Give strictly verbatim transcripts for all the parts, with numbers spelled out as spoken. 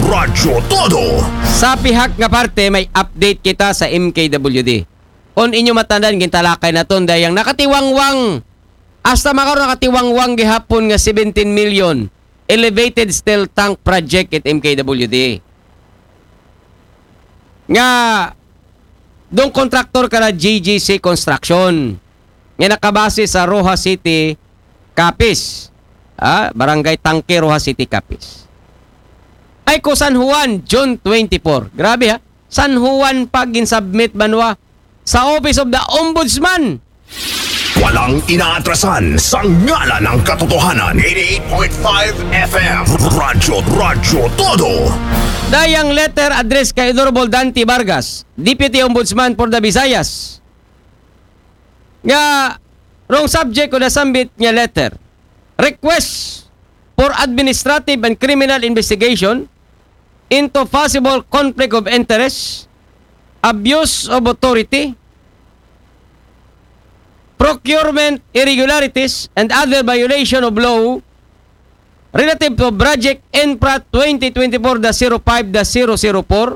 Radyo Todo. Sa pihak nga parte, may update kita sa M K W D. Kung inyo matandaan, gintalakay na ton dayang nakatiwangwang. Hasta makaroon nakatiwangwang gihapon nga seventeen million elevated steel tank project at M K W D. Nga, dong kontraktor ka na G G C Construction. Nga nakabase sa Rojas City, Capiz. Ah, Barangay Tangke, Rojas City, Capiz. Ay ko San Juan, June twenty-four. Grabe ha. San Juan pa ginsubmit banwa sa Office of the Ombudsman. Walang inaatrasan sa ngala ng katotohanan. eighty-eight point five F M. Radyo, Radyo Todo. Dayang letter address kay Honorable Dante Vargas, Deputy Ombudsman for the Visayas. Nga, wrong subject ko na sambit nga letter. Request for administrative and criminal investigation into possible conflict of interest, abuse of authority, procurement irregularities, and other violation of law relative to Project Infra twenty twenty-four dash zero five dash zero zero four,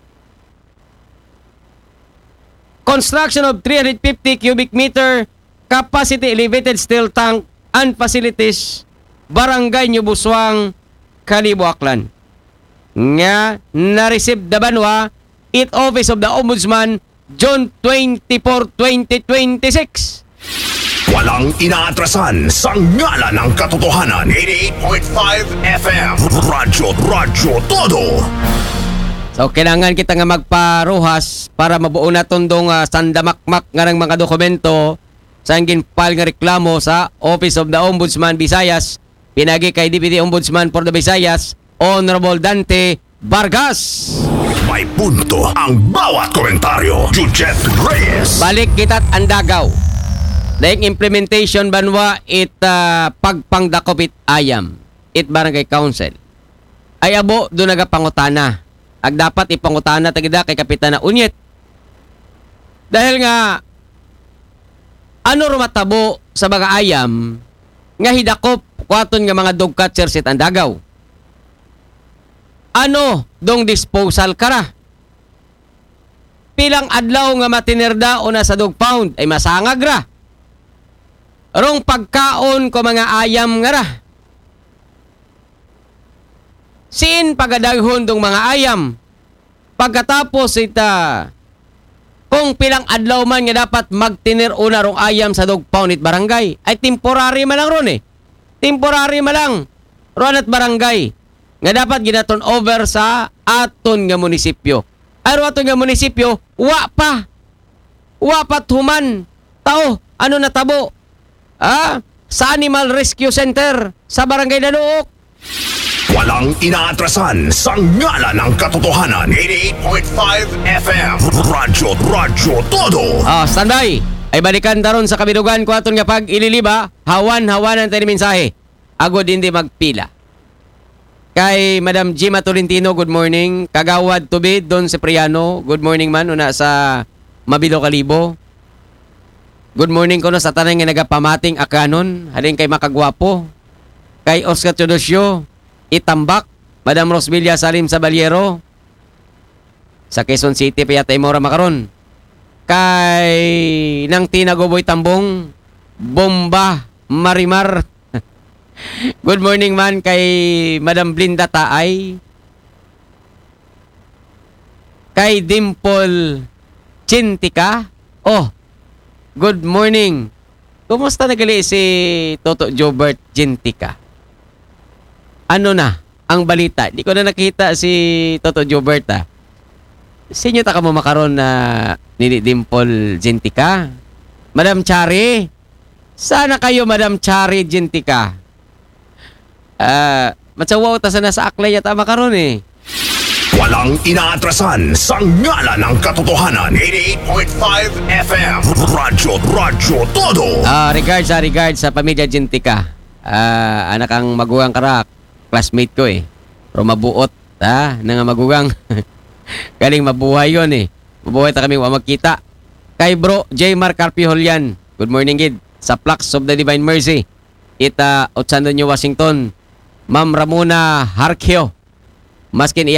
construction of three hundred fifty cubic meter capacity elevated steel tank and facilities, Barangay New Buswang, Kalibo, Aklan. Nga na-receive da banwa it Office of the Ombudsman June twenty-fourth, twenty twenty-six. Walang inaatrasan sa ngala ng katotohanan. eighty-eight point five F M. Radyo, Radyo Todo. So, kailangan kita nga magparuhas para mabuo na tundong uh, sandamakmak nga ng mga dokumento sa ginfile nga reklamo sa Office of the Ombudsman Visayas, pinagi kay Deputy Ombudsman for the Visayas, Honorable Dante Vargas. May punto ang bawat komentaryo. Jujet Reyes. Balik kita't andagaw. Dahil implementation banwa it uh, pagpangdakopit ayam. It Barangay Council. Ay abo doon nagapangutana. Ag dapat ipangutana tagida kay Kapitana Unyet. Dahil nga ano rumatabo sa mga ayam nga hidakop kwaton nga mga dog catchers it andagaw. Ano dong disposal kara? Pilang adlaw nga matinerda o nasa dog pound ay masangag ra. Rong pagkaon ko mga ayam nga ra. Siin pagadaghon dong mga ayam. Pagkatapos ita kung pilang adlaw man nga dapat magtinir una rong ayam sa dog pound it barangay ay temporary man lang ron eh. Temporary man lang ron at barangay nga dapat ginaton over sa aton nga munisipyo. Ay aton nga munisipyo wa pa. Wa pa human tao ano natabo. Ah, sa Animal Rescue Center sa Barangay Danuok. Walang inaatrasan sa ngala ng katotohanan. eighty-eight point five F M. Radyo, Radyo Todo. Ah, standby. Ay balikan taron sa kabidugan ko aton nga pag ililiba, hawan-hawanan tayo mensahe. Agod hindi magpila. Kay Madam Gima Tolentino, good morning. Kagawad Tubid, Don Cipriano, good morning man. Una sa Mabilo, Kalibo. Good morning ko no sa tanang nga nagapamating akanon. Halin kay Makagwapo. Kay Oscar Teodosio, Itambak. Madam Rosvilla Salim Sabaliero. Sa Quezon City, Payatay Mora Makaron. Kay Nang Tinagoboy Tambong, Bomba Marimar. Good morning man kay Madam Blinda Taay. Kay Dimple Chintika. Oh, good morning. Kumusta nagali si Toto Jobert Chintika? Ano na ang balita? Di ko na nakita si Toto Jobert ah. Sinyo ta ka mo makaroon na ni Dimple Chintika? Madam Chari? Sana kayo Madam Chari Chintika? Ah, uh, matsawaw ta sana sa aklay yata makaroon eh. Walang inaatrasan sa ngala ng katotohanan. eighty-eight point five F M. Radyo, Radyo Todo. Ah, uh, regards sa regards sa pamilya Jintika. Ah, uh, anak ang magugang karak, classmate ko eh. Pero mabuot, ah, nang magugang. Galing mabuhay yon eh. Mabuhay ta kami wa magkita. Kay bro J. Mark Carpiholian. Good morning gid. Sa Plaques of the Divine Mercy. Ita Otsando New Washington. Ma'am Ramona Harkio. Maskin